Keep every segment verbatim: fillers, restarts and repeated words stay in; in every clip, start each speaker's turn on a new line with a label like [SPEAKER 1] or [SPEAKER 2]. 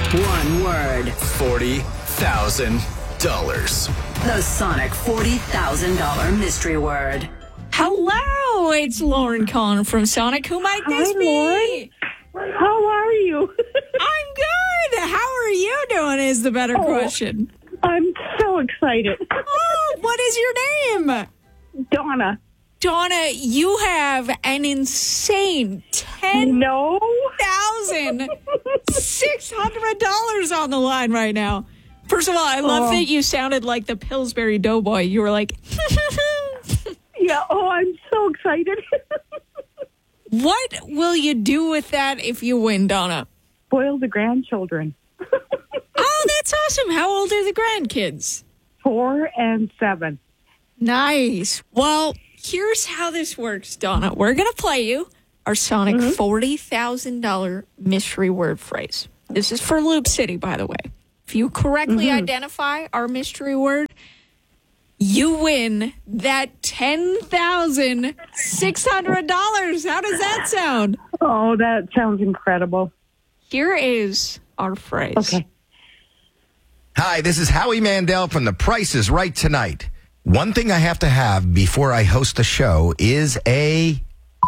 [SPEAKER 1] One word.
[SPEAKER 2] forty thousand dollars.
[SPEAKER 1] The Sonic forty thousand dollars mystery word.
[SPEAKER 3] Hello, it's Lauren calling from Sonic. Who might this
[SPEAKER 4] Hi,
[SPEAKER 3] be?
[SPEAKER 4] Lauren. How are you?
[SPEAKER 3] I'm good. How are you doing is the better
[SPEAKER 4] Oh.
[SPEAKER 3] question.
[SPEAKER 4] I'm so excited.
[SPEAKER 3] Oh, what is your name?
[SPEAKER 4] Donna.
[SPEAKER 3] Donna, you have an insane ten
[SPEAKER 4] No.
[SPEAKER 3] thousand six hundred dollars on the line right now. First of all, I love
[SPEAKER 4] Oh.
[SPEAKER 3] that you sounded like the Pillsbury Doughboy. You were like,
[SPEAKER 4] Yeah, oh, I'm so excited.
[SPEAKER 3] what will you do with that if you win, Donna?
[SPEAKER 4] Spoil the grandchildren.
[SPEAKER 3] Oh, that's awesome. How old are the grandkids?
[SPEAKER 4] Four and seven.
[SPEAKER 3] Nice. Well, here's how this works, Donna. We're going to play you our Sonic forty thousand dollars mystery word phrase. This is for Loop City, by the way. If you correctly
[SPEAKER 4] Mm-hmm.
[SPEAKER 3] identify our mystery word, you win that ten thousand six hundred dollars. How does that sound?
[SPEAKER 4] Oh, that sounds incredible.
[SPEAKER 3] Here is our phrase.
[SPEAKER 4] Okay.
[SPEAKER 5] Hi, this is Howie Mandel from The Price is Right Tonight. One thing I have to have before I host the show is a...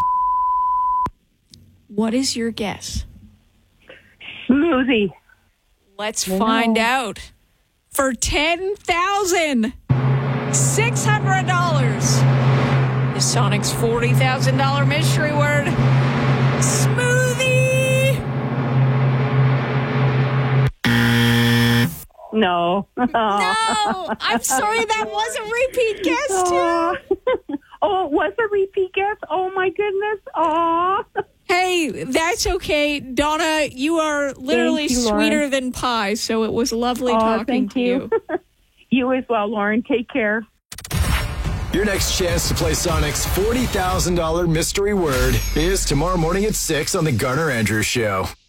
[SPEAKER 3] What is your guess?
[SPEAKER 4] Smoothie.
[SPEAKER 3] Let's find out. For ten thousand six hundred dollars is Sonic's forty thousand dollars mystery word, smoothie.
[SPEAKER 4] No.
[SPEAKER 3] No, I'm sorry, that was a repeat guess, too.
[SPEAKER 4] Oh. Oh, it was a repeat guess? Oh, my goodness. Oh.
[SPEAKER 3] Hey, that's okay. Donna, you are literally
[SPEAKER 4] Thank you, Lauren.
[SPEAKER 3] sweeter than pie, so it was lovely
[SPEAKER 4] Oh,
[SPEAKER 3] talking
[SPEAKER 4] thank
[SPEAKER 3] to
[SPEAKER 4] you.
[SPEAKER 3] you.
[SPEAKER 4] You as well, Lauren. Take care.
[SPEAKER 2] Your next chance to play Sonic's forty thousand dollars mystery word is tomorrow morning at six on The Garner Andrews Show.